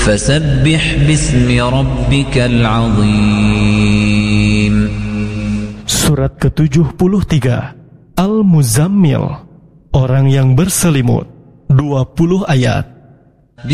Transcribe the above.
فسبح باسم ربك العظيم. Surat ke-73 Al-Muzammil, orang yang berselimut, 20 ayat.